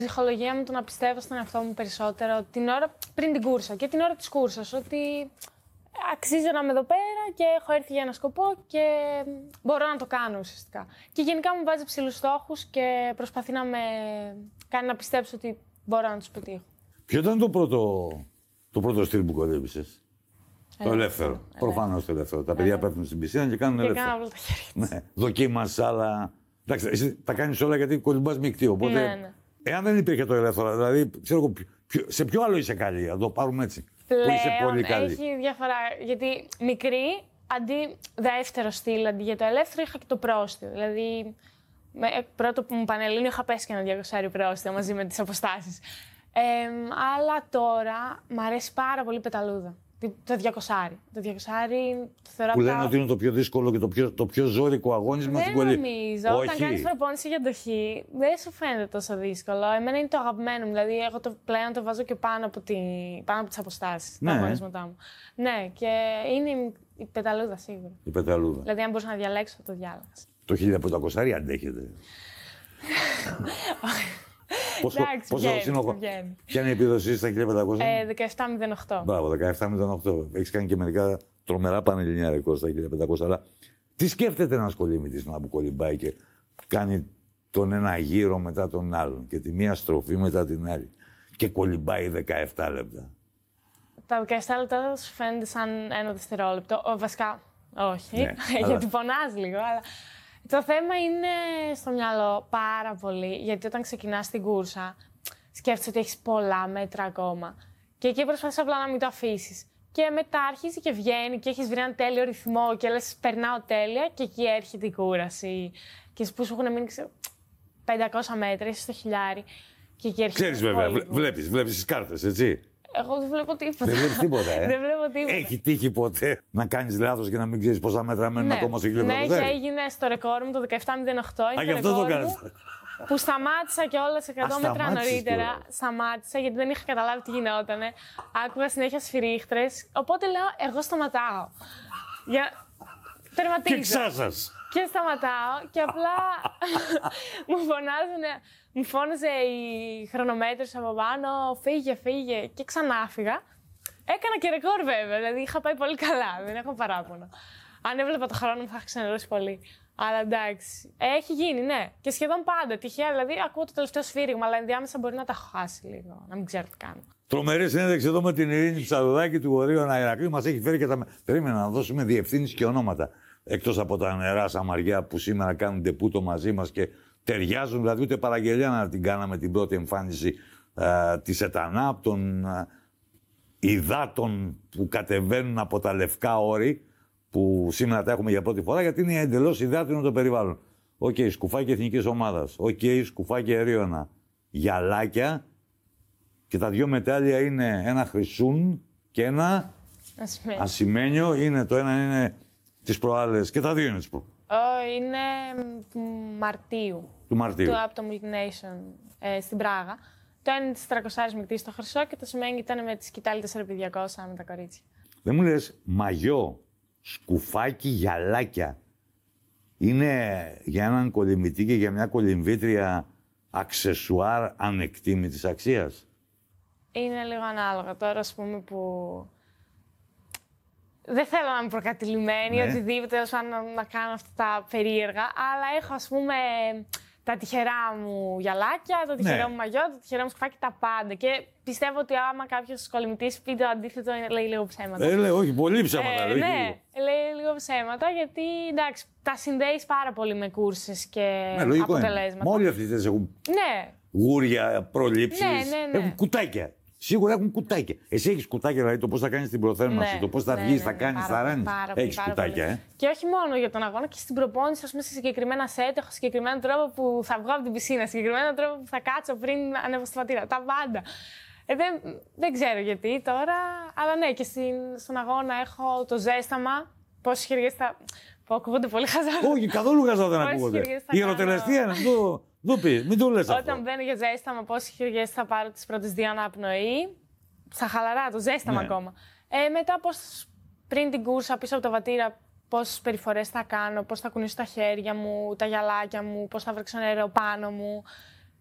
Η ψυχολογία μου το να πιστεύω στον εαυτό μου περισσότερο την ώρα πριν την κούρσα και την ώρα της κούρσας. Ότι αξίζω να είμαι εδώ πέρα και έχω έρθει για ένα σκοπό και μπορώ να το κάνω ουσιαστικά. Και γενικά μου βάζει ψηλούς στόχους και προσπαθεί να με κάνει να πιστέψω ότι μπορώ να τους πετύχω. Ποιο ήταν το πρώτο στυλ που κολύμπησες? Το ελεύθερο. Προφανώς το ελεύθερο. Τα παιδιά πέφτουν στην πισίνα και κάνουν ελεύθερο. Και κάνω τα χέρια. Ναι. Δοκίμασες άλλα. Εντάξει, εσύ τα κάνεις όλα γιατί κολυμπάς μεικτή. Οπότε, Ναι. εάν δεν υπήρχε το ελεύθερο, δηλαδή, ξέρω, σε ποιο άλλο είσαι καλή, να το πάρουμε έτσι. Πλέον που είσαι πολύ καλή. έχει διαφορά. Γιατί μικρή, αντί δεύτερο στυλ, αντί για το ελεύθερο, είχα και το πρόστιο. Δηλαδή, πρώτο που μου Πανελλήνιο είχα πέσει και ένα 200 πρόστιο μαζί με τις αποστάσεις. Αλλά τώρα μ' αρέσει πάρα πολύ η πεταλούδα. Το 200. Το 200 το θεωρώ. Που λένε ότι είναι το πιο δύσκολο και το πιο ζώρικο αγώνισμα στην κολύμπη. Δεν νομίζω. Όταν κάνεις προπόνηση για το χ, δεν σου φαίνεται τόσο δύσκολο. Εμένα είναι το αγαπημένο μου. Δηλαδή, εγώ πλέον το βάζω και πάνω από τις αποστάσεις. Ναι. Τα αγωνίσματά μου. Ναι, και είναι η πεταλούδα σίγουρα. Η πεταλούδα. Δηλαδή, αν μπορούσα να διαλέξω, θα το διάλεγα. Το 1500 αντέχετε. Ποια είναι η επίδοσή στα 1500? 17,08. Μπράβο, 17,08. Έχεις κάνει και μερικά τρομερά πανελληνιά ρεκόρ στα 1500. Αλλά τι σκέφτεται ένας κολύμβητης που κολυμπάει και κάνει τον ένα γύρο μετά τον άλλον και τη μία στροφή μετά την άλλη και κολυμπάει 17 λεπτά? Τα 17 λεπτά δεν σου φαίνεται σαν ένα δευτερόλεπτο. Βασικά, όχι, ναι, γιατί πονάς λίγο, αλλά το θέμα είναι στο μυαλό πάρα πολύ, γιατί όταν ξεκινάς την κούρσα, σκέφτεσαι ότι έχεις πολλά μέτρα ακόμα. Και εκεί προσπαθείς απλά να μην το αφήσεις. Και μετά αρχίζει και βγαίνει και έχεις βρει έναν τέλειο ρυθμό και λες περνάω τέλεια και εκεί έρχεται η κούραση. Και που σου έχουν μείνει 500 μέτρα, είσαι στο χιλιάρι. Και εκεί έρχεται. Ξέρεις βέβαια, βλέπεις τις κάρτες, έτσι. Εγώ δεν βλέπω τίποτα. Δεν βλέπεις τίποτα, Δεν βλέπω τίποτα. Έχει τύχει ποτέ να κάνεις λάθος και να μην ξέρεις πόσα μέτρα μένουν ακόμα στο 1500? Ναι, και έγινε στο ρεκόρ μου το 17,08. Γι' αυτό το κάνεις. Που σταμάτησα κιόλας 100 μέτρα νωρίτερα. Σταμάτησα γιατί δεν είχα καταλάβει τι γινότανε. Άκουγα συνέχεια σφυρίχτρες. Οπότε λέω, εγώ σταματάω. Τερματίζω. Και ξάσας. Και σταματάω και απλά μου φώναζε η χρονομέτρηση από πάνω, φύγε και ξανά φύγα. Έκανα και ρεκόρ βέβαια, δηλαδή είχα πάει πολύ καλά, δεν έχω παράπονο. Αν έβλεπα το χρόνο μου θα είχα ξενερώσει πολύ. Αλλά εντάξει, έχει γίνει, ναι. Και σχεδόν πάντα, τυχαία, δηλαδή ακούω το τελευταίο σφύριγμα, αλλά ενδιάμεσα μπορεί να τα έχω χάσει λίγο, να μην ξέρω τι κάνω. Τρομερή συνέντευξη εδώ με την Ειρήνη Ψαρουδάκη του Γορείου Ηρακλείου. Μας έχει φέρει και τα. Περίμενα να δώσουμε διευθύνσεις και ονόματα. Εκτός από τα νερά Σαμαριά που σήμερα κάνουν ντεπούτο μαζί μας και ταιριάζουν, δηλαδή ούτε παραγγελιά να την κάναμε την πρώτη εμφάνιση της ΕΤΑΝΑ, των υδάτων που κατεβαίνουν από τα λευκά όρη, που σήμερα τα έχουμε για πρώτη φορά, γιατί είναι εντελώς υδάτινο το περιβάλλον. Οκ, σκουφάκι εθνικής ομάδας. Οκ, σκουφάκι αερίωνα. Γυαλάκια. Και τα δυο μετάλλια είναι ένα χρυσούν και ένα ασημένιο. Είναι, το ένα είναι τις προάλλες και τα δύο είναι τις προάλλες. Είναι του Μαρτίου. Του Μαρτίου. Από το Multination στην Πράγα. Το ένα είναι της 300 μεικτή στο χρυσό και το σημαίνει ήταν με τη σκητάλη 4x200 με τα κορίτσια. Δεν μου λες μαγιό, σκουφάκι, γυαλάκια. Είναι για έναν κολυμβητή και για μια κολυμβήτρια αξεσουάρ ανεκτήμητης αξίας? Είναι λίγο ανάλογα τώρα, ας πούμε, που δεν θέλω να είμαι προκατηλημένη, ναι. Οτιδήποτε, να κάνω αυτά τα περίεργα, αλλά έχω, ας πούμε, τα τυχερά μου γυαλάκια, το τυχερό μου μαγιό, το τυχερό μου σκουφάκι, τα πάντα. Και πιστεύω ότι άμα κάποιος κολυμβητής πει το αντίθετο, λέει λίγο ψέματα. Λέει, όχι, πολύ ψέματα. Ναι, λέει λίγο ψέματα, γιατί εντάξει, τα συνδέεις πάρα πολύ με κούρσες και αποτελέσματα. Μα όλοι αυτοί έχουν γούρια, προλήψεις, έχουν κουτάκια. Σίγουρα έχουν κουτάκια. Εσύ έχεις κουτάκια, δηλαδή το πώς θα κάνεις την προθέρμανση, το πώς θα βγεις, θα κάνεις, θα ράνεις. Έχεις κουτάκια, Και όχι μόνο για τον αγώνα, και στην προπόνηση, ας πούμε, σε συγκεκριμένα σετ, έχω συγκεκριμένο τρόπο που θα βγω από την πισίνα, συγκεκριμένο τρόπο που θα κάτσω πριν ανέβω στη φατήρα. Τα πάντα. Δεν ξέρω γιατί τώρα, αλλά ναι, και στον αγώνα έχω το ζέσταμα. Πόσες χεριές θα. Που ακούγονται πολύ χαζά. Όχι, καθόλου χαζά δεν ακούγονται. Η ερωτελεστία είναι αυτό. Μην το λες αυτό. Όταν μπαίνω για ζέσταμα, πόσες χειριές θα πάρω τις πρώτες 2 αναπνοή. Στα χαλαρά, το ζέσταμα ακόμα. Μετά, πριν την κούρσα, πίσω από τα βατήρα, πόσες περιφορές θα κάνω, πώς θα κουνήσω τα χέρια μου, τα γυαλάκια μου, πώς θα βρέξω νερό πάνω μου.